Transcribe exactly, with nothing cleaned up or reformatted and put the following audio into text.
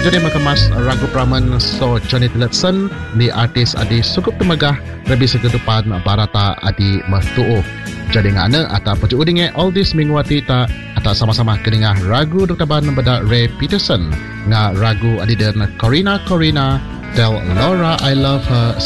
Jadi makamas ragu praman so Johnny Tillotson ni artis adi cukup temagah lebih sekedupan barata adi mahtuo. Jadi ngana ata pucuk udinge all this minggu ta ata sama-sama keningah ragu doktaban beda Ray Peterson nga ragu adi dan Corina Corina Tell Laura I Love Her